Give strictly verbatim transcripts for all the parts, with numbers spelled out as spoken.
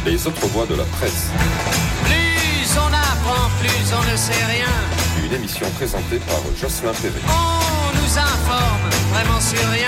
Les autres voix de la presse. Plus on apprend, plus on ne sait rien. Une émission présentée par Jocelyn Perret. On nous informe vraiment sur rien.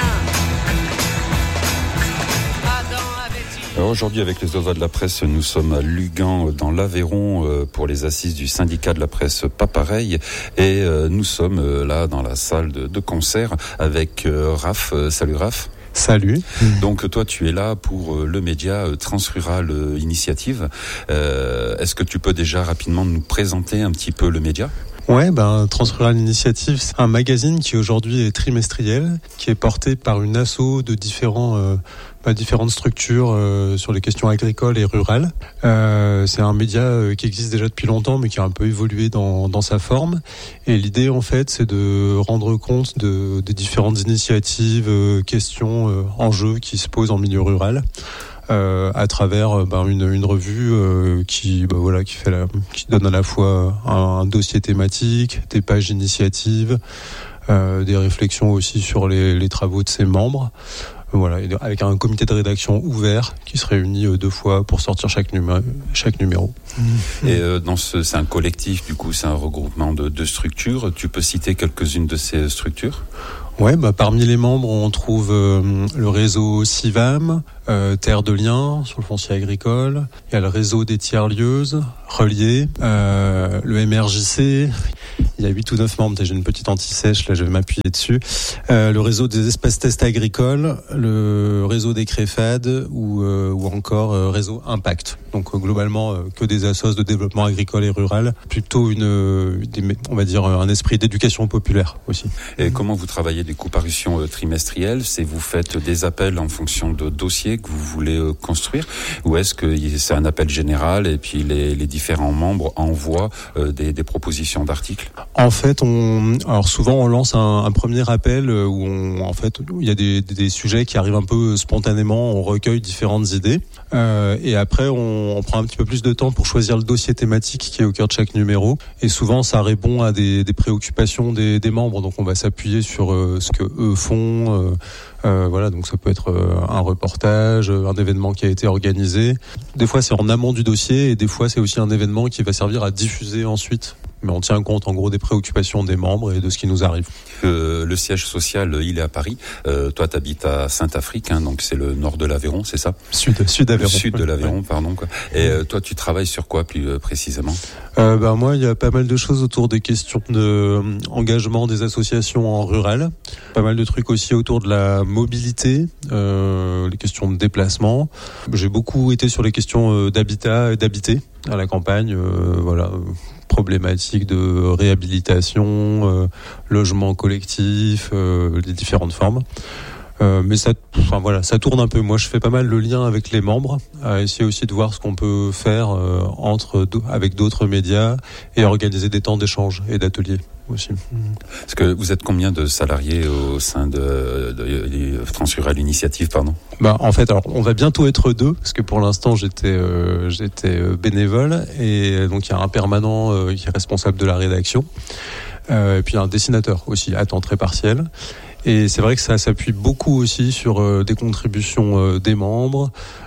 Alors aujourd'hui, avec les autres voix de la presse, nous sommes à Lugan, dans l'Aveyron, pour les assises du syndicat de la presse Pas Pareil. Et nous sommes là dans la salle de, de concert avec Raph. Salut Raph. Salut. Donc toi, tu es là pour le média Transrural Initiative. Euh, est-ce que tu peux déjà rapidement nous présenter un petit peu le média ? Ouais, ben Transrural Initiative, c'est un magazine qui aujourd'hui est trimestriel, qui est porté par une asso de différents, euh, bah, différentes structures euh, sur les questions agricoles et rurales. Euh, c'est un média euh, qui existe déjà depuis longtemps, mais qui a un peu évolué dans, dans sa forme. Et l'idée, en fait, c'est de rendre compte de, des différentes initiatives, euh, questions, euh, enjeux qui se posent en milieu rural. Euh, à travers ben, une, une revue euh, qui, ben, voilà, qui fait la, qui donne à la fois un, un dossier thématique, des pages d'initiative, euh, des réflexions aussi sur les, les travaux de ses membres. Voilà, avec un comité de rédaction ouvert qui se réunit deux fois pour sortir chaque numéro. Chaque numéro. Et euh, dans ce, c'est un collectif, du coup, c'est un regroupement de, de structures. Tu peux citer quelques-unes de ces structures ? Ouais, bah parmi les membres, on trouve euh, le réseau Civam, euh, Terre de Liens sur le foncier agricole. Il y a le réseau des tiers-lieuses, Relier, euh, le M R J C. Il y a huit ou neuf membres. J'ai une petite anti-sèche, là, je vais m'appuyer dessus. Euh, le réseau des espaces tests agricoles, le réseau des Créfades ou, euh, ou encore euh, réseau Impact. Donc euh, globalement, euh, que des assos de développement agricole et rural. Plutôt une, euh, des, on va dire, un esprit d'éducation populaire aussi. Et comment vous travaillez du coup, parution euh, trimestrielle, c'est vous faites des appels en fonction de dossiers que vous voulez euh, construire, ou est-ce que c'est un appel général et puis les, les différents membres envoient euh, des, des propositions d'articles ? En fait, on, alors souvent on lance un, un premier appel où on, en fait, où il y a des, des sujets qui arrivent un peu spontanément, on recueille différentes idées, euh, et après on, on prend un petit peu plus de temps pour choisir le dossier thématique qui est au cœur de chaque numéro, et souvent ça répond à des, des préoccupations des, des membres, donc on va s'appuyer sur euh, ce que eux font. Euh, Euh, voilà, donc ça peut être euh, un reportage, un événement qui a été organisé. Des fois, c'est en amont du dossier et des fois, c'est aussi un événement qui va servir à diffuser ensuite. Mais on tient compte, en gros, des préoccupations des membres et de ce qui nous arrive. Euh, le siège social, il est à Paris. Euh, toi, tu habites à Saint-Afrique, hein, donc c'est le nord de l'Aveyron, c'est ça ? Sud, sud d'Aveyron. Le sud de l'Aveyron, ouais. Pardon. Quoi. Et euh, toi, tu travailles sur quoi plus euh, précisément ? euh, ben, Moi, il y a pas mal de choses autour des questions d'engagement de, des associations en rural. Pas mal de trucs aussi autour de la mobilité, euh, les questions de déplacement. J'ai beaucoup été sur les questions d'habitat et d'habiter à la campagne, euh, voilà, problématiques de réhabilitation, euh, logement collectif, euh, les différentes formes. Euh, mais ça, enfin voilà, ça tourne un peu. Moi, je fais pas mal le lien avec les membres, à essayer aussi de voir ce qu'on peut faire euh, entre avec d'autres médias et organiser des temps d'échange et d'ateliers aussi. Est-ce que vous êtes combien de salariés au sein de, de, de Transrural Initiative, pardon ? Bah en fait, alors on va bientôt être deux parce que pour l'instant j'étais euh, j'étais bénévole et donc il y a un permanent euh, qui est responsable de la rédaction euh, et puis un dessinateur aussi à temps très partiel. Et c'est vrai que ça s'appuie beaucoup aussi sur euh, des contributions euh, des membres,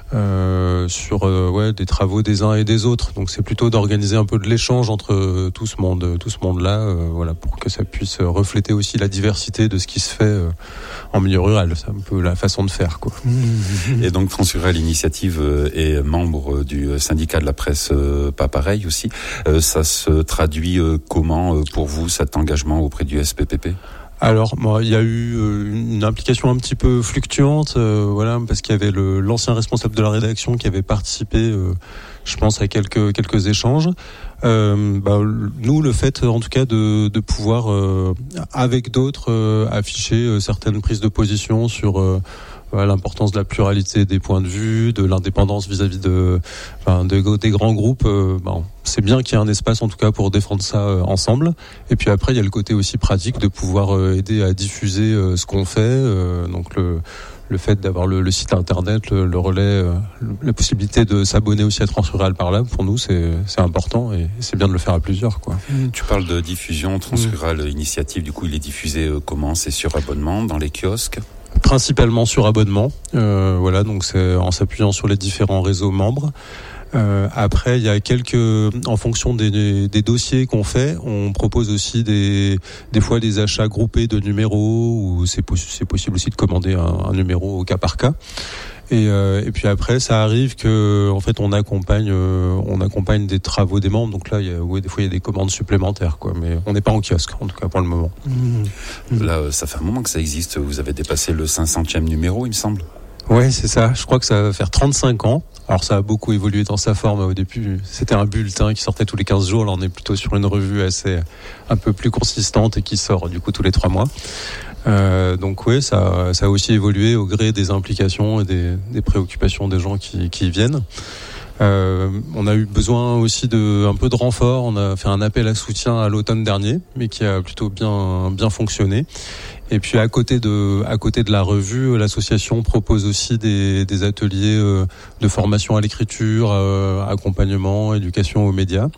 euh, sur euh, ouais, des travaux des uns et des autres. Donc c'est plutôt d'organiser un peu de l'échange entre euh, tout ce monde, tout ce monde-là, euh, voilà, pour que ça puisse refléter aussi la diversité de ce qui se fait euh, en milieu rural. C'est un peu la façon de faire, quoi. Et donc Transrural Initiative est membre du syndicat de la presse Pas Pareil aussi. Euh, ça se traduit euh, comment pour vous cet engagement auprès du S P P P ? Alors, moi, il y a eu euh, une implication un petit peu fluctuante, euh, voilà, parce qu'il y avait le, l'ancien responsable de la rédaction qui avait participé, euh, je pense, à quelques quelques échanges. Euh, bah, nous, le fait, en tout cas, de, de pouvoir, euh, avec d'autres, euh, afficher euh, certaines prises de position sur euh, l'importance de la pluralité des points de vue, de l'indépendance vis-à-vis de, enfin, de des grands groupes. Euh, bon, c'est bien qu'il y ait un espace en tout cas pour défendre ça euh, ensemble. Et puis après, il y a le côté aussi pratique de pouvoir euh, aider à diffuser euh, ce qu'on fait. Euh, donc le le fait d'avoir le, le site internet, le, le relais, euh, la possibilité de s'abonner aussi à Transrural par là, pour nous, c'est c'est important et c'est bien de le faire à plusieurs, quoi. Tu parles de diffusion Transrural mmh. Initiative. Du coup, il est diffusé euh, comment ? C'est sur abonnement dans les kiosques ? Principalement sur abonnement, euh, voilà, donc c'est en s'appuyant sur les différents réseaux membres. Euh, après, il y a quelques, en fonction des, des dossiers qu'on fait, on propose aussi des, des fois des achats groupés de numéros, ou c'est, possi- c'est possible aussi de commander un, un numéro au cas par cas. Et, euh, et puis après, ça arrive que, en fait, on accompagne, euh, on accompagne des travaux des membres. Donc là, il y a, ouais, des fois, il y a des commandes supplémentaires, quoi. Mais on n'est pas en kiosque, en tout cas pour le moment. Mmh. Là, ça fait un moment que ça existe. Vous avez dépassé le cinq centième numéro, il me semble. Ouais, c'est ça. Je crois que ça va faire trente-cinq ans. Alors ça a beaucoup évolué dans sa forme. Au début, c'était un bulletin qui sortait tous les quinze jours. Là, on est plutôt sur une revue assez, un peu plus consistante et qui sort du coup tous les trois mois. Euh, donc oui, ça, ça a aussi évolué au gré des implications et des, des préoccupations des gens qui, qui y viennent. Euh, on a eu besoin aussi de un peu de renfort. On a fait un appel à soutien à l'automne dernier, mais qui a plutôt bien bien fonctionné. Et puis à côté de à côté de la revue, l'association propose aussi des, des ateliers euh, de formation à l'écriture, euh, accompagnement, éducation aux médias.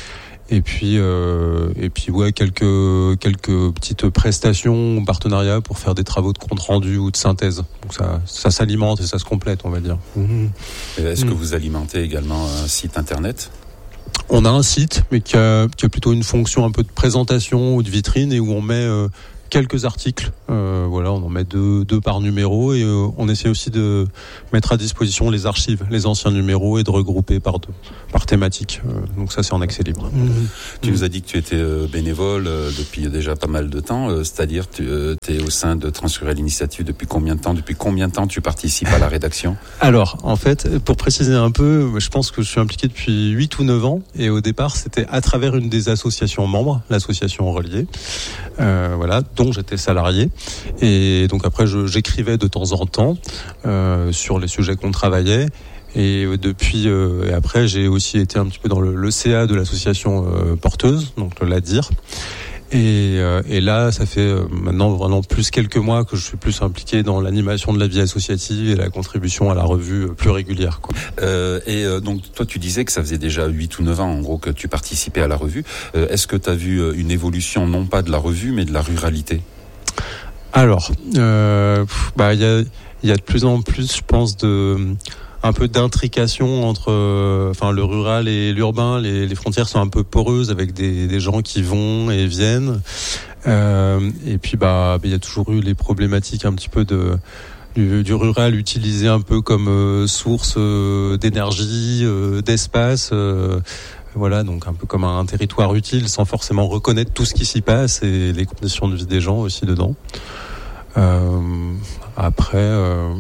Et puis euh, et puis ouais quelques quelques petites prestations ou partenariats pour faire des travaux de compte rendu ou de synthèse. Donc ça ça s'alimente et ça se complète, on va dire. Mmh. Est-ce mmh. que vous alimentez également un site internet ? On a un site, mais qui a qui a plutôt une fonction un peu de présentation ou de vitrine, et où on met euh, quelques articles. Euh, voilà, on en met deux, deux par numéro, et euh, on essaie aussi de mettre à disposition les archives, les anciens numéros, et de regrouper par deux, par thématique. Euh, donc ça, c'est en accès libre. Mmh. Tu mmh. nous as dit que tu étais euh, bénévole euh, depuis déjà pas mal de temps, euh, c'est-à-dire tu euh, es au sein de Transrurale Initiative depuis combien de temps ? Depuis combien de temps tu participes à la rédaction ? Alors, en fait, pour préciser un peu, je pense que je suis impliqué depuis huit ou neuf ans, et au départ, c'était à travers une des associations membres, l'association Relier, euh, voilà, dont j'étais salarié. Et donc après, je, j'écrivais de temps en temps euh, sur les sujets qu'on travaillait. Et depuis, euh, et après, j'ai aussi été un petit peu dans le, le C A de l'association euh, porteuse, donc le l'A D I R. Et, euh, et là, ça fait euh, maintenant vraiment plus quelques mois que je suis plus impliqué dans l'animation de la vie associative et la contribution à la revue euh, plus régulière, quoi. Euh, et euh, donc, toi, tu disais que ça faisait déjà huit ou neuf ans, en gros, que tu participais à la revue. Euh, est-ce que tu as vu une évolution, non pas de la revue, mais de la ruralité ? Alors, euh, bah, il y a, il y a de plus en plus, je pense, de un peu d'intrication entre euh, enfin le rural et l'urbain. Les, les frontières sont un peu poreuses, avec des, des gens qui vont et viennent. Euh, et puis bah il y a toujours eu les problématiques un petit peu de du, du rural utilisé un peu comme euh, source euh, d'énergie, euh, d'espace. Euh, Voilà, donc un peu comme un territoire utile, sans forcément reconnaître tout ce qui s'y passe et les conditions de vie des gens aussi dedans. Euh, après, euh,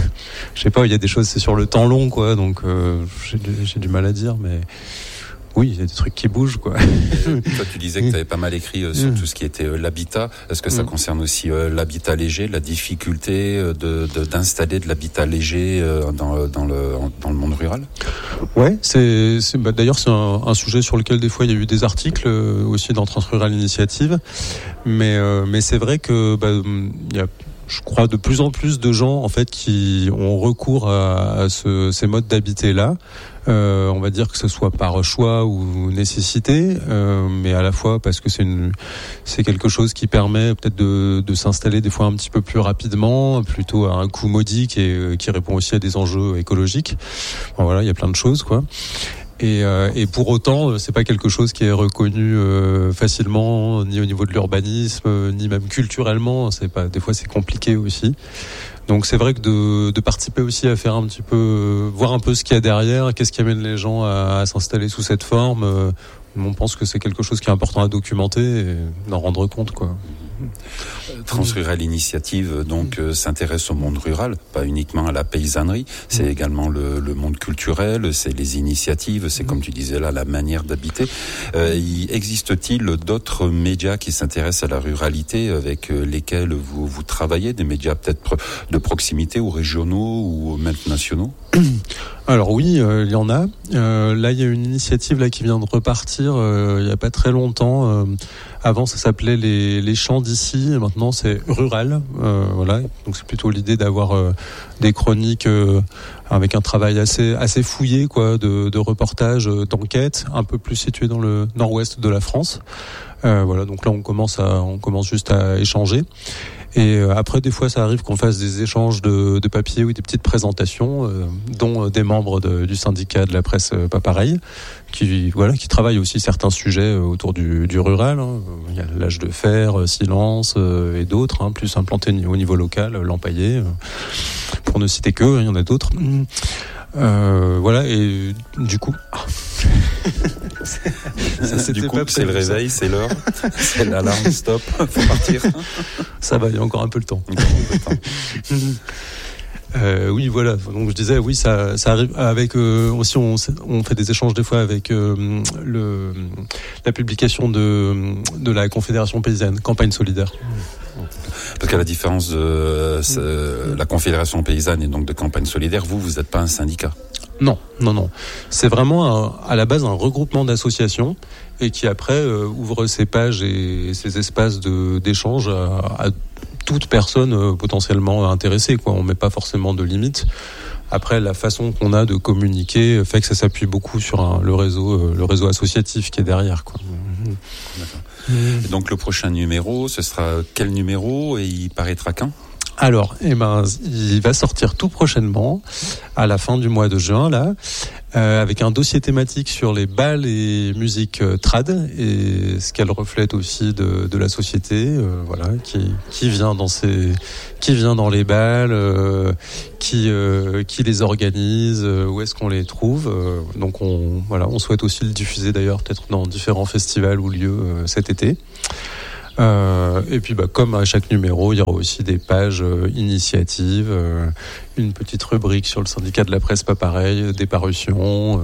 je sais pas, il y a des choses, c'est sur le temps long, quoi, donc euh, j'ai, j'ai du mal à dire, mais oui, il y a des trucs qui bougent, quoi. Et toi, tu disais que tu avais pas mal écrit euh, sur tout ce qui était euh, l'habitat. Est-ce que ça mmh. concerne aussi euh, l'habitat léger, la difficulté euh, de, de, d'installer de l'habitat léger euh, dans, dans, le, dans le monde rural ? Ouais, c'est, c'est bah, d'ailleurs c'est un, un sujet sur lequel des fois il y a eu des articles euh, aussi dans Transrurale Initiative, mais euh, mais c'est vrai que bah, il y a, je crois, de plus en plus de gens en fait qui ont recours à, à ce, ces modes d'habiter là. Euh, on va dire que ce soit par choix ou nécessité, euh, mais à la fois parce que c'est une, c'est quelque chose qui permet peut-être de, de s'installer des fois un petit peu plus rapidement, plutôt à un coût modique, et qui répond aussi à des enjeux écologiques. Bon, voilà, il y a plein de choses, quoi. Et, euh, et pour autant, c'est pas quelque chose qui est reconnu euh, facilement, ni au niveau de l'urbanisme, ni même culturellement. C'est pas, des fois, c'est compliqué aussi. Donc c'est vrai que de, de participer aussi à faire un petit peu, voir un peu ce qu'il y a derrière, qu'est-ce qui amène les gens à, à s'installer sous cette forme. Euh, on pense que c'est quelque chose qui est important à documenter et d'en rendre compte, quoi. Transrurale Initiative donc euh, s'intéresse au monde rural, pas uniquement à la paysannerie, c'est mmh. également le, le monde culturel, c'est les initiatives, c'est mmh. comme tu disais là, la manière d'habiter. Euh, y existe-t-il d'autres médias qui s'intéressent à la ruralité avec euh, lesquels vous, vous travaillez, des médias peut-être de proximité ou régionaux ou même nationaux ? Alors oui, euh, il y en a. Euh, là, il y a une initiative là qui vient de repartir euh, il y a pas très longtemps. Euh, avant, ça s'appelait les, les champs d'ici. Et maintenant, c'est rural. Euh, voilà. Donc, c'est plutôt l'idée d'avoir euh, des chroniques euh, avec un travail assez assez fouillé, quoi, de, de reportage, d'enquête, un peu plus situé dans le nord-ouest de la France. Euh, voilà. Donc là, on commence à on commence juste à échanger. Et euh, après, des fois, ça arrive qu'on fasse des échanges de, de papier ou des petites présentations, euh, dont des membres de, du syndicat de la presse euh, Pas Pareil, qui voilà, qui travaillent aussi certains sujets autour du, du rural. Hein. Il y a l'âge de fer, Silence euh, et d'autres, hein, plus implantés au niveau local, l'Empaillé, euh, pour ne citer que, hein, il y en a d'autres. Euh, voilà, et du coup... Ça, du coup, c'est le réveil, ça. C'est l'heure, c'est l'alarme, stop, faut partir. Ça va, il y a encore un peu le temps. Euh, oui, voilà. Donc je disais, oui, ça, ça arrive avec euh, aussi. On, on fait des échanges des fois avec euh, le la publication de de la Confédération paysanne, Campagne solidaire. Parce qu'à la différence de euh, la Confédération paysanne et donc de Campagne solidaire, vous, vous n'êtes pas un syndicat. Non, non, non. C'est vraiment un, à la base un regroupement d'associations et qui après euh, ouvre ses pages et ses espaces de d'échange à, à toute personne euh, potentiellement intéressée, quoi. On met pas forcément de limites. Après, la façon qu'on a de communiquer fait que ça s'appuie beaucoup sur un, le réseau, euh, le réseau associatif qui est derrière, quoi. D'accord. Et donc le prochain numéro, ce sera quel numéro et il paraîtra quand ? Alors, eh ben, il va sortir tout prochainement, à la fin du mois de juin, là, euh, avec un dossier thématique sur les bals et musique euh, trad et ce qu'elle reflète aussi de, de la société, euh, voilà, qui qui vient dans ces, qui vient dans les bals, euh, qui euh, qui les organise, euh, où est-ce qu'on les trouve. Euh, donc on voilà, on souhaite aussi le diffuser d'ailleurs peut-être dans différents festivals ou lieux euh, cet été. Euh, et puis bah, comme à chaque numéro, il y aura aussi des pages euh, initiatives, euh, une petite rubrique sur le syndicat de la presse Pas Pareil, des parutions, euh,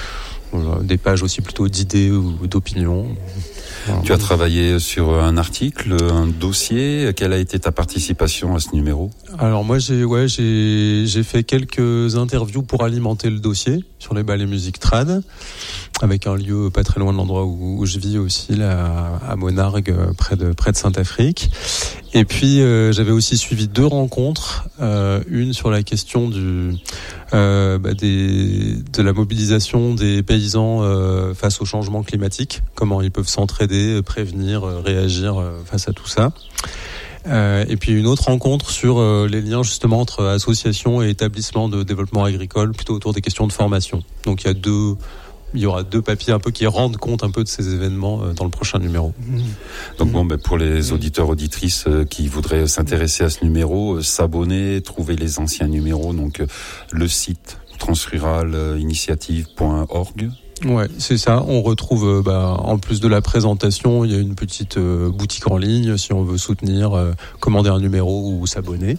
voilà, des pages aussi plutôt d'idées ou d'opinions. Voilà. Tu as travaillé sur un article, un dossier. Quelle a été ta participation à ce numéro ? Alors moi j'ai ouais j'ai j'ai fait quelques interviews pour alimenter le dossier sur les bals et musique trad, avec un lieu pas très loin de l'endroit où, où je vis aussi, là à Monargues, près de près de Saint-Afrique. Et puis euh, j'avais aussi suivi deux rencontres, euh, une sur la question du euh, bah, des de la mobilisation des paysans euh, face au changement climatique, comment ils peuvent s'entraider, prévenir, réagir face à tout ça. Euh, et puis une autre rencontre sur euh, les liens justement entre associations et établissements de développement agricole, plutôt autour des questions de formation. Donc il y a deux, il y aura deux papiers un peu qui rendent compte un peu de ces événements euh, dans le prochain numéro. Donc bon, ben pour les auditeurs auditrices euh, qui voudraient s'intéresser à ce numéro, euh, s'abonner, trouver les anciens numéros, donc euh, le site transrural initiative point org. Ouais, c'est ça. On retrouve, bah, en plus de la présentation, il y a une petite euh, boutique en ligne si on veut soutenir, euh, commander un numéro ou s'abonner.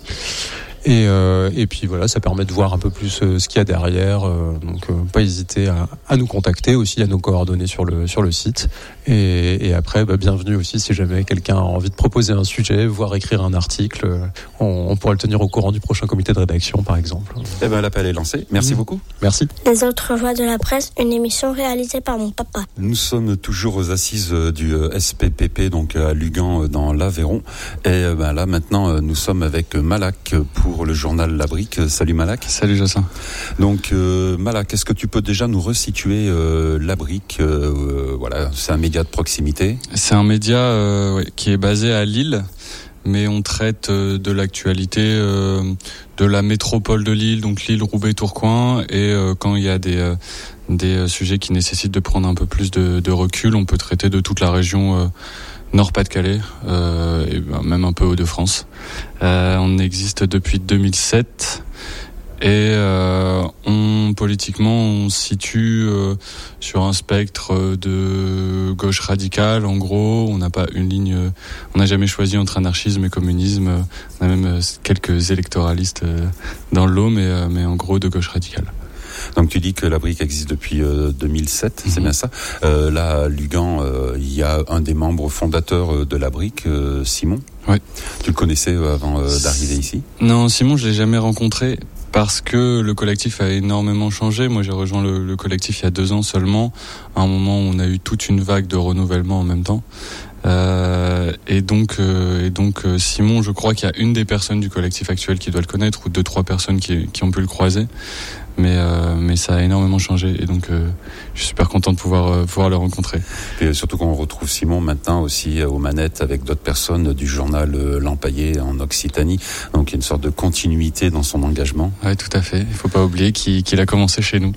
Et, euh, et puis voilà, ça permet de voir un peu plus euh, ce qu'il y a derrière. Euh, donc, euh, pas hésiter à, à nous contacter aussi, à nos coordonnées sur le sur le site. Et, et après, bah, bienvenue aussi si jamais quelqu'un a envie de proposer un sujet, voire écrire un article. On, on pourra le tenir au courant du prochain comité de rédaction, par exemple. Eh ben, l'appel est lancé. Merci mmh. beaucoup. Merci. Les autres voix de la presse, une émission réalisée par mon papa. Nous sommes toujours aux assises du S P P P, donc à Lugan, dans l'Aveyron. Et ben là, maintenant, nous sommes avec Malak pour le journal La Brique. Salut Malak. Salut Jacin. Donc euh, Malak, est-ce que tu peux déjà nous resituer euh, La Brique euh, Voilà, c'est un média de proximité. C'est un média euh, ouais, qui est basé à Lille, mais on traite euh, de l'actualité euh, de la métropole de Lille, donc Lille, Roubaix, Tourcoing, et euh, quand il y a des euh, des sujets qui nécessitent de prendre un peu plus de, de recul, on peut traiter de toute la région euh, Nord-Pas-de-Calais, euh, et ben, même un peu Hauts-de-France. Euh, on existe depuis deux mille sept et euh, on politiquement on se situe euh, sur un spectre de gauche radicale. En gros, on n'a pas une ligne, on n'a jamais choisi entre anarchisme et communisme. On a même quelques électoralistes dans le lot, mais mais en gros de gauche radicale. Donc tu dis que La Brique existe depuis euh, deux mille sept, mm-hmm. c'est bien ça. Euh, là, à Lugan, euh, il y a un des membres fondateurs de La Brique, euh, Simon. Oui. Tu le connaissais avant euh, d'arriver ici ? Non, Simon, je l'ai jamais rencontré parce que le collectif a énormément changé. Moi, j'ai rejoint le, le collectif il y a deux ans seulement, à un moment où on a eu toute une vague de renouvellement en même temps. Euh, et donc, euh, et donc euh, Simon, je crois qu'il y a une des personnes du collectif actuel qui doit le connaître, ou deux, trois personnes qui, qui ont pu le croiser. mais euh, mais ça a énormément changé et donc euh, je suis super content de pouvoir euh, pouvoir le rencontrer. Et surtout quand on retrouve Simon maintenant aussi aux manettes avec d'autres personnes du journal L'Empaillé en Occitanie, donc il y a une sorte de continuité dans son engagement. Oui, tout à fait. Il faut pas oublier qu'il, qu'il a commencé chez nous.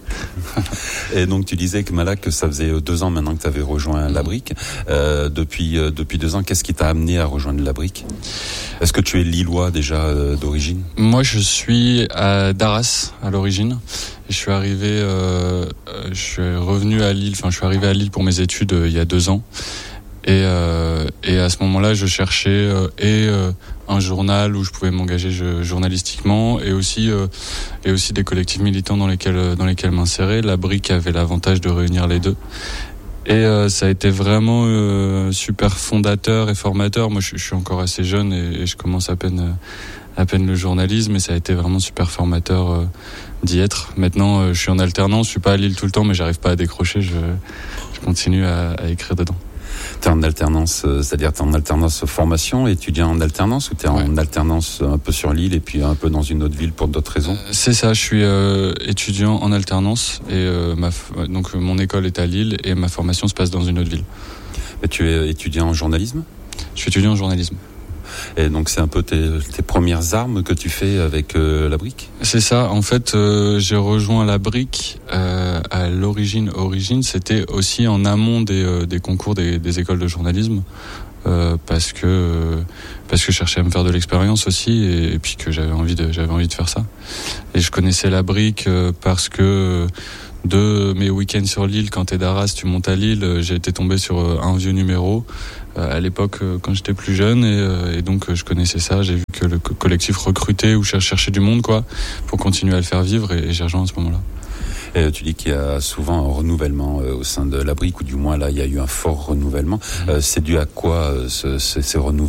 Et donc tu disais que Malak, que ça faisait deux ans maintenant que tu avais rejoint la Brique. Euh, depuis euh, depuis deux ans, qu'est-ce qui t'a amené à rejoindre la Brique ? Est-ce que tu es lillois déjà euh, d'origine ? Moi, je suis à d'Arras à l'origine. Et je suis arrivé, euh, je suis revenu à Lille. Enfin, je suis arrivé à Lille pour mes études euh, il y a deux ans. Et, euh, et à ce moment-là, je cherchais euh, et euh, un journal où je pouvais m'engager je, journalistiquement, et aussi euh, et aussi des collectifs militants dans lesquels dans lesquels m'insérer. La Brique avait l'avantage de réunir les deux. Et euh, ça a été vraiment euh, super fondateur et formateur. Moi, je, je suis encore assez jeune et, et je commence à peine à peine le journalisme, et ça a été vraiment super formateur euh, d'y être. Maintenant, euh, je suis en alternance, je suis pas à Lille tout le temps, mais j'arrive pas à décrocher. Je, je continue à, à écrire dedans. T'es en alternance, euh, c'est-à-dire t'es en alternance formation, étudiant en alternance, ou t'es ouais. en alternance un peu sur l'île et puis un peu dans une autre ville pour d'autres raisons ? euh, C'est ça, je suis euh, étudiant en alternance et euh, ma, donc mon école est à Lille et ma formation se passe dans une autre ville. Et tu es étudiant en journalisme ? Je suis étudiant en journalisme. Et donc c'est un peu tes, tes premières armes que tu fais avec euh, la Brique ? C'est ça. En fait, euh, j'ai rejoint la Brique euh, à l'origine. Origine, c'était aussi en amont des, euh, des concours des, des écoles de journalisme, euh, parce que euh, parce que je cherchais à me faire de l'expérience aussi, et, et puis que j'avais envie de j'avais envie de faire ça. Et je connaissais la Brique euh, parce que de mes week-ends sur l'île, quand t'es d'Arras, tu montes à Lille, j'ai été tombé sur un vieux numéro euh, à l'époque euh, quand j'étais plus jeune, et, euh, et donc euh, je connaissais ça. J'ai vu que le collectif recrutait ou cherchait du monde, quoi, pour continuer à le faire vivre, et, et j'ai rejoint à ce moment-là. Et tu dis qu'il y a souvent un renouvellement euh, au sein de la Brique, ou du moins là il y a eu un fort renouvellement. Mmh. Euh, c'est dû à quoi euh, ce, ce, ces renouvellements ?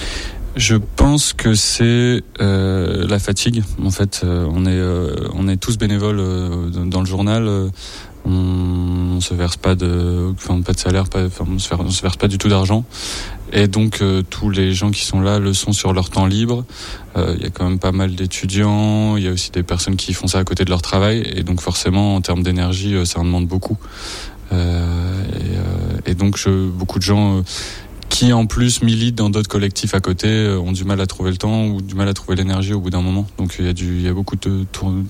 Je pense que c'est euh, la fatigue. En fait, euh, on est euh, on est tous bénévoles euh, dans le journal. Euh, on, on se verse pas de, enfin pas de salaire, pas, enfin on se verse, on se verse pas du tout d'argent. Et donc euh, tous les gens qui sont là le sont sur leur temps libre. Il euh, y a quand même pas mal d'étudiants. Il y a aussi des personnes qui font ça à côté de leur travail. Et donc forcément, en termes d'énergie, euh, ça en demande beaucoup. Euh, et, euh, et donc je, beaucoup de gens euh, qui en plus militent dans d'autres collectifs à côté euh, ont du mal à trouver le temps ou du mal à trouver l'énergie au bout d'un moment. Donc il y a du, il y a beaucoup de,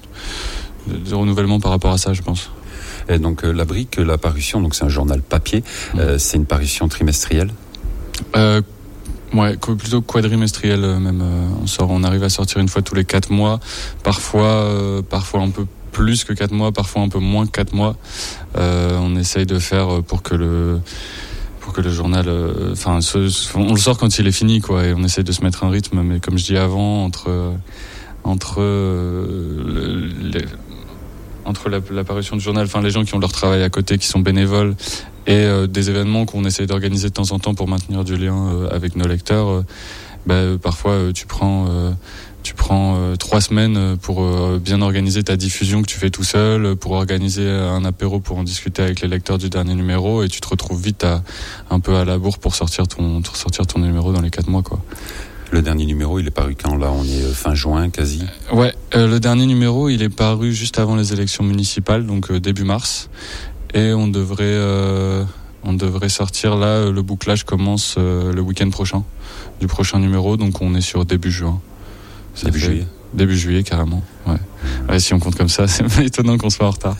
de, de renouvellement par rapport à ça, je pense. Et donc euh, la Brique, la parution, donc c'est un journal papier, mmh. euh, c'est une parution trimestrielle. Euh, ouais, plutôt quadrimestrielle même. Euh, on sort, on arrive à sortir une fois tous les quatre mois, parfois, euh, parfois un peu plus que quatre mois, parfois un peu moins que quatre mois. Euh, on essaye de faire pour que le pour que le journal, enfin, euh, on le sort quand il est fini, quoi, et on essaie de se mettre un rythme. Mais comme je dis avant, entre entre euh, le, le, entre la, la parution du journal, enfin les gens qui ont leur travail à côté, qui sont bénévoles, et euh, des événements qu'on essaie d'organiser de temps en temps pour maintenir du lien euh, avec nos lecteurs, euh, bah, parfois euh, tu prends euh, tu prends euh, trois semaines pour euh, bien organiser ta diffusion que tu fais tout seul, pour organiser un apéro pour en discuter avec les lecteurs du dernier numéro, et tu te retrouves vite à, un peu à la bourre pour sortir ton pour sortir ton numéro dans les quatre mois, quoi. Le dernier numéro, il est paru quand ? Là, on est fin juin, quasi. Ouais, euh, le dernier numéro, il est paru juste avant les élections municipales, donc euh, début mars. Et on devrait, euh, on devrait sortir là. Le bouclage commence euh, le week-end prochain, du prochain numéro. Donc on est sur début juin. Ça début juillet. Début juillet, carrément. Ouais. Ouais, si on compte comme ça, c'est pas étonnant qu'on soit en retard.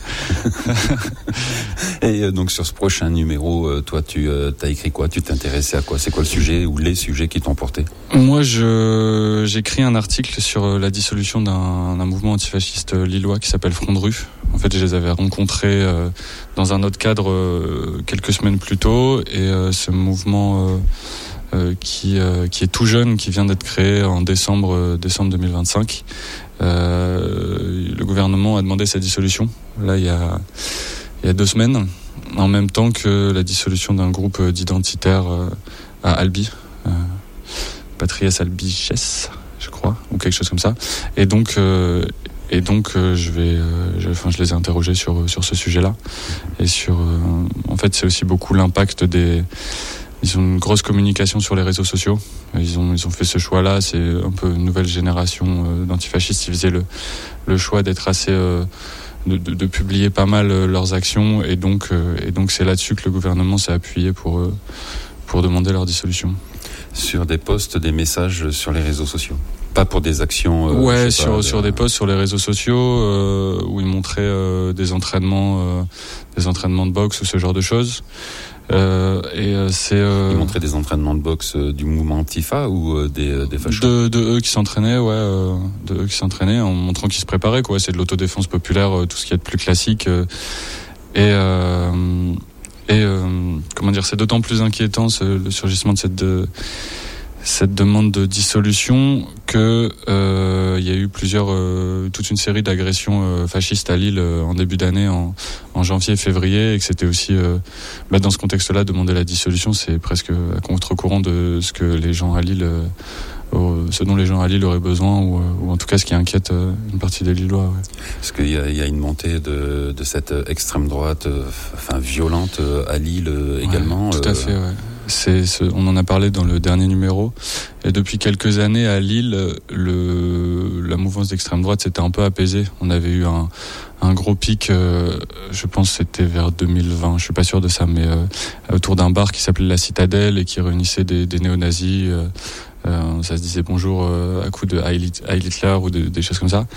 Et euh, donc sur ce prochain numéro, euh, toi, tu euh, as écrit quoi ? Tu t'intéressais à quoi ? C'est quoi le sujet ou les sujets qui t'ont porté ? Moi, je j'écris un article sur la dissolution d'un, d'un mouvement antifasciste lillois qui s'appelle Front de rue. En fait, je les avais rencontrés euh, dans un autre cadre euh, quelques semaines plus tôt, et euh, ce mouvement euh, euh, qui euh, qui est tout jeune, qui vient d'être créé en décembre euh, décembre deux mille vingt-cinq. Euh, le gouvernement a demandé sa dissolution. Là, il y a il y a deux semaines, en même temps que la dissolution d'un groupe d'identitaires euh, à Albi, euh, Patrias Albiges, je crois, ou quelque chose comme ça. Et donc euh, Et donc, euh, je vais, euh, je, enfin, je les ai interrogés sur sur ce sujet-là, et sur, euh, en fait, c'est aussi beaucoup l'impact des ils ont une grosse communication sur les réseaux sociaux. Ils ont, ils ont fait ce choix-là. C'est un peu une nouvelle génération euh, d'antifascistes. Ils faisaient le, le choix d'être assez, euh, de, de, de publier pas mal euh, leurs actions, et donc, euh, et donc c'est là-dessus que le gouvernement s'est appuyé pour, euh, pour demander leur dissolution. Sur des posts, des messages sur les réseaux sociaux, pas pour des actions. Euh, ouais, sur pas, sur des posts sur les réseaux sociaux euh, où ils montraient euh, des entraînements, euh, des entraînements de boxe ou ce genre de choses. Euh, et euh, c'est. Euh, ils montraient des entraînements de boxe euh, du mouvement Antifa ou euh, des euh, des fachos. De, de eux qui s'entraînaient, ouais, euh, de eux qui s'entraînaient en montrant qu'ils se préparaient, quoi. C'est de l'autodéfense populaire, euh, tout ce qui est de plus classique. Euh, et euh, Et euh, comment dire, c'est d'autant plus inquiétant ce, le surgissement de cette, de, cette demande de dissolution que euh, il y a eu plusieurs, euh, toute une série d'agressions euh, fascistes à Lille euh, en début d'année, en, en janvier, février, et que c'était aussi, euh, bah, dans ce contexte-là, demander la dissolution, c'est presque à contre-courant de ce que les gens à Lille, euh, ce dont les gens à Lille auraient besoin, ou, ou en tout cas ce qui inquiète une partie des Lillois. Ouais. Parce qu'il y a, il y a une montée de, de cette extrême droite, enfin violente à Lille également. Ouais, tout à fait. Ouais. C'est, c'est, on en a parlé dans le dernier numéro. Et depuis quelques années à Lille, le, la mouvance d'extrême droite s'était un peu apaisée. On avait eu un, un gros pic, euh, je pense que c'était vers deux mille vingt, je suis pas sûr de ça, mais euh, autour d'un bar qui s'appelait La Citadelle et qui réunissait des, des néo-nazis. Euh, Euh, ça se disait bonjour euh, à coups de Heil Hitler ou de, des choses comme ça.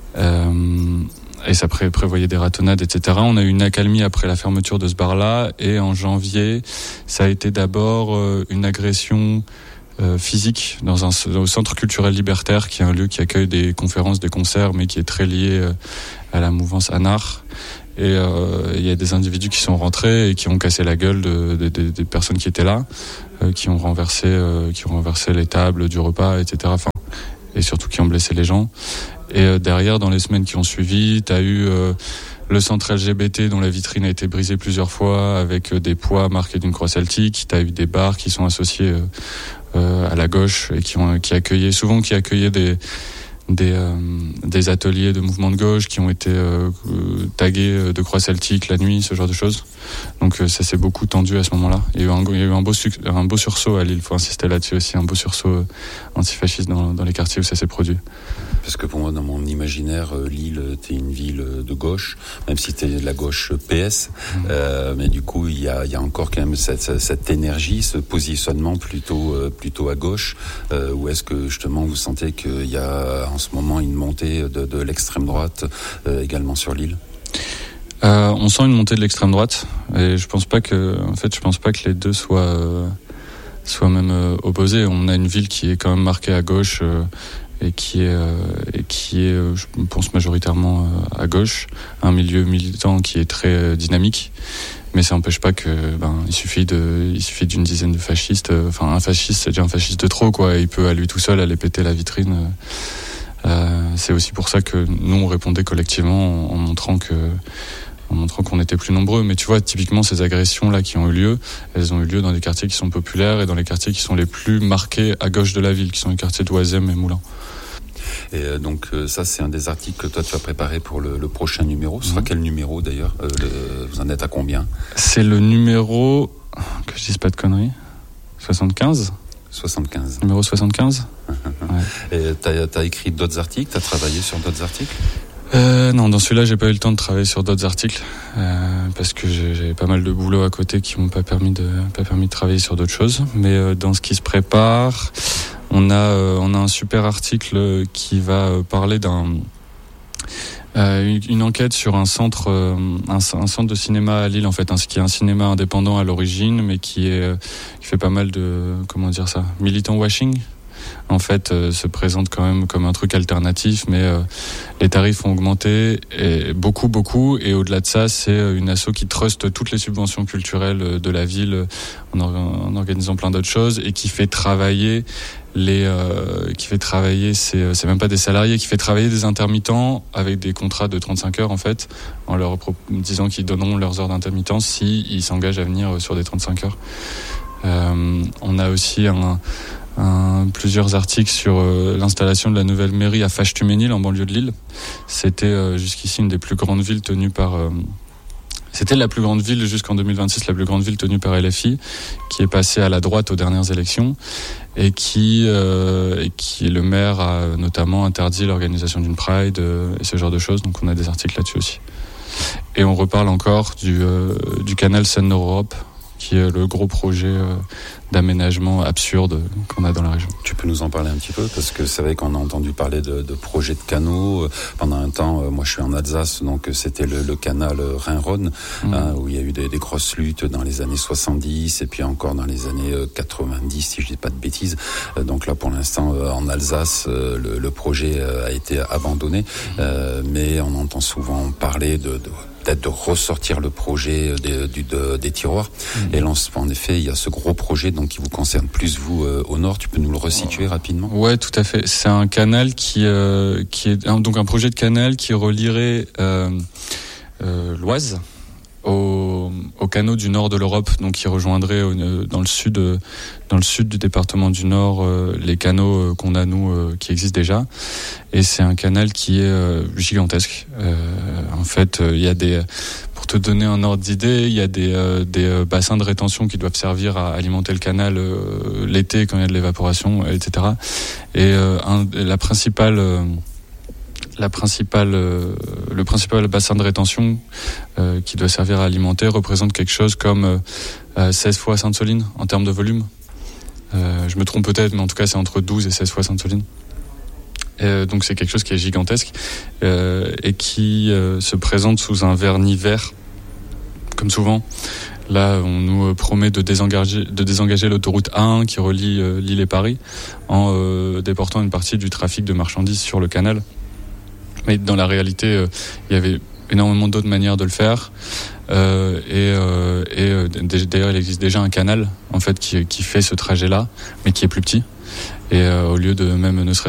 Euh, et ça pré- prévoyait des ratonnades, et cetera. On a eu une accalmie après la fermeture de ce bar-là. Et en janvier, ça a été d'abord euh, une agression euh, physique dans un au centre culturel libertaire, qui est un lieu qui accueille des conférences, des concerts, mais qui est très lié euh, à la mouvance ANAR. Et il euh, y a des individus qui sont rentrés et qui ont cassé la gueule de, de, de, des personnes qui étaient là, euh, qui ont renversé, euh, qui ont renversé les tables du repas, et cetera. Enfin, et surtout qui ont blessé les gens. Et euh, derrière, dans les semaines qui ont suivi, t'as eu euh, le centre L G B T dont la vitrine a été brisée plusieurs fois avec euh, des poids marqués d'une croix celtique. T'as eu des bars qui sont associés euh, euh, à la gauche et qui ont qui accueillaient souvent qui accueillaient des Des, euh, des ateliers de mouvement de gauche qui ont été euh, tagués de croix celtique la nuit, ce genre de choses. Donc euh, ça s'est beaucoup tendu à ce moment-là. Il y a eu un, il y a eu un, beau, un beau sursaut à Lille, il faut insister là-dessus aussi, un beau sursaut euh, antifasciste dans, dans les quartiers où ça s'est produit. Parce que pour moi, dans mon imaginaire, Lille, t'es une ville de gauche, même si t'es de la gauche P S, mmh. euh, mais du coup, il y a, il y a encore quand même cette, cette énergie, ce positionnement plutôt, plutôt à gauche, euh, ou est-ce que justement vous sentez qu'il y a en ce moment une montée de, de l'extrême droite euh, également sur l'île? euh, On sent une montée de l'extrême droite, et je pense pas que, en fait, je pense pas que les deux soient, euh, soient même euh, opposés. On a une ville qui est quand même marquée à gauche. Euh, et qui est, euh, et qui est, euh, je pense, majoritairement euh, à gauche, un milieu militant qui est très euh, dynamique, mais ça n'empêche pas que, ben, il suffit de, il suffit d'une dizaine de fascistes, euh, enfin, un fasciste, c'est déjà un fasciste de trop, quoi, et il peut à lui tout seul aller péter la vitrine. Euh, euh, c'est aussi pour ça que nous, on répondait collectivement en, en montrant que, en montrant qu'on était plus nombreux. Mais tu vois, typiquement, ces agressions-là qui ont eu lieu, elles ont eu lieu dans des quartiers qui sont populaires et dans les quartiers qui sont les plus marqués à gauche de la ville, qui sont les quartiers d'Oisem et Moulins. Et donc ça, c'est un des articles que toi tu vas préparer pour le, le prochain numéro. Ce sera mmh. quel numéro d'ailleurs? euh, le, Vous en êtes à combien? C'est le numéro, que je dise pas de conneries, soixante-quinze soixante-quinze. Numéro soixante-quinze. Ouais. Et t'as, t'as écrit d'autres articles? T'as travaillé sur d'autres articles? Euh, non, dans celui-là, j'ai pas eu le temps de travailler sur d'autres articles euh, parce que j'ai, j'ai pas mal de boulot à côté qui m'ont pas permis de pas permis de travailler sur d'autres choses. Mais euh, dans ce qui se prépare, on a euh, on a un super article qui va euh, parler d'un euh, une, une enquête sur un centre euh, un, un centre de cinéma à Lille, en fait, hein, qui est un cinéma indépendant à l'origine, mais qui est euh, qui fait pas mal de, comment dire ça, militant washing. En fait, euh, se présente quand même comme un truc alternatif, mais euh, les tarifs ont augmenté et beaucoup, beaucoup. Et au-delà de ça, c'est une asso qui truste toutes les subventions culturelles de la ville en, or- en organisant plein d'autres choses et qui fait travailler les, euh, qui fait travailler, c'est, c'est même pas des salariés, qui fait travailler des intermittents avec des contrats de trente-cinq heures en fait, en leur pro- disant qu'ils donneront leurs heures d'intermittence si ils s'engagent à venir sur des trente-cinq heures. Euh, on a aussi un Un, plusieurs articles sur euh, l'installation de la nouvelle mairie à Faches-Tuménil en banlieue de Lille. C'était euh, jusqu'ici une des plus grandes villes tenues par euh, C'était la plus grande ville jusqu'en deux mille vingt-six, la plus grande ville tenue par L F I, qui est passée à la droite aux dernières élections et qui, euh, et qui le maire a notamment interdit l'organisation d'une Pride euh, et ce genre de choses. Donc on a des articles là-dessus aussi. Et on reparle encore du, euh, du canal Seine-Nord-Europe, qui est le gros projet euh, d'aménagement absurde qu'on a dans la région. Tu peux nous en parler un petit peu, parce que c'est vrai qu'on a entendu parler de, de projets de canaux. Pendant un temps, moi je suis en Alsace, donc c'était le, le canal Rhin-Rhône, mmh. hein, où il y a eu des, des grosses luttes dans les années soixante-dix et puis encore dans les années quatre-vingt-dix, si je dis pas de bêtises. Donc là, pour l'instant, en Alsace, le, le projet a été abandonné, mmh. euh, mais on entend souvent parler de, de peut-être de ressortir le projet des, du, de, des tiroirs. Mmh. Et là, en effet, il y a ce gros projet donc, qui vous concerne plus, vous, euh, au nord. Tu peux nous le resituer rapidement ? Ouais, tout à fait. C'est un canal qui, euh, qui est un, donc un projet de canal qui relierait euh, euh, l'Oise au, au canaux du nord de l'Europe, donc qui rejoindrait au, dans le sud, dans le sud du département du Nord, euh, les canaux qu'on a nous, euh, qui existent déjà. Et c'est un canal qui est euh, gigantesque. Euh, en fait, il euh, y a des, pour te donner un ordre d'idée, il y a des, euh, des euh, bassins de rétention qui doivent servir à alimenter le canal euh, l'été quand il y a de l'évaporation, et cetera. Et euh, un, la principale euh, La principale, euh, le principal bassin de rétention euh, qui doit servir à alimenter représente quelque chose comme euh, seize fois Sainte-Soline en termes de volume. Euh, je me trompe peut-être, mais en tout cas c'est entre douze et seize fois Sainte-Soline. Et, euh, donc c'est quelque chose qui est gigantesque euh, et qui euh, se présente sous un vernis vert, comme souvent. Là, on nous promet de désengager, de désengager l'autoroute A un qui relie euh, Lille et Paris en euh, déportant une partie du trafic de marchandises sur le canal. Mais dans la réalité, euh, il y avait énormément d'autres manières de le faire. Euh, et euh, et euh, d'ailleurs, il existe déjà un canal en fait qui, qui fait ce trajet-là, mais qui est plus petit. Et euh, au lieu de même ne serait-ce